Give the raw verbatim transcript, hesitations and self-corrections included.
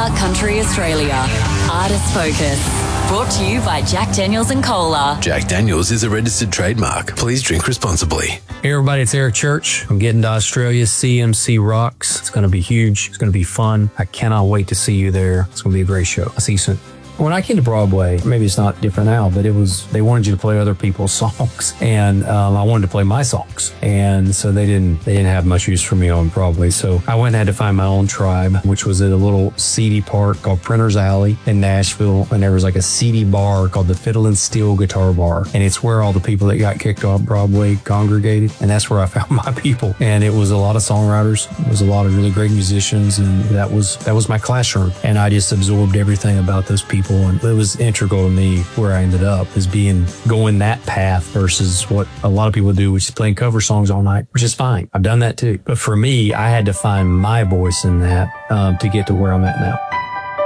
Bar Country Australia. Artist Focus. Brought to you by Jack Daniels and Cola. Jack Daniels is a registered trademark. Please drink responsibly. Hey everybody, it's Eric Church. I'm getting to Australia. C M C rocks. It's going to be huge. It's going to be fun. I cannot wait to see you there. It's going to be a great show. I'll see you soon. When I came to Broadway, maybe it's not different now, but it was, they wanted you to play other people's songs, and um, I wanted to play my songs. And so they didn't, they didn't have much use for me on Broadway. So I went and had to find my own tribe, which was at a little seedy park called Printer's Alley in Nashville. And there was like a seedy bar called the Fiddle and Steel Guitar Bar. And it's where all the people that got kicked off Broadway congregated. And that's where I found my people. And it was a lot of songwriters. It was a lot of really great musicians. And that was, that was my classroom. And I just absorbed everything about those people. And it was integral to me where I ended up, is being going that path versus what a lot of people do, which is playing cover songs all night, which is fine. I've done that too. But for me, I had to find my voice in that um, to get to where I'm at now.